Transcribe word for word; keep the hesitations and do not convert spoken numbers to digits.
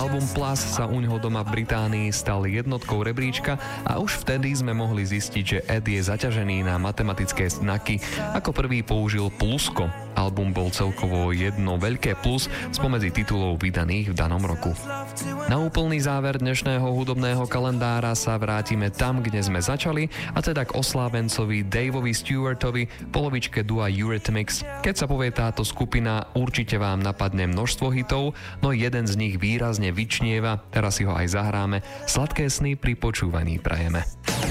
Album Plus sa u neho doma v Británii stal jednotkou rebríčka a už vtedy sme mohli zistiť, že Ed je zaťažený na matematické znaky. Ako prvý použil plusko. Album bol celkovo jedno veľké plus spomedzi titulov vydaných v danom roku. Na úplný záver dnešného hudobného kalendára sa vrátime tam, kde sme začali, a teda k oslávencovi Daveovi Stewartovi, polovičke dua Eurythmics. Keď sa povie táto skupina, určite vám napadne množstvo hitov, no jeden z nich výrazne vyčnieva, teraz si ho aj zahráme. Sladké sny pri počúvaní prajeme.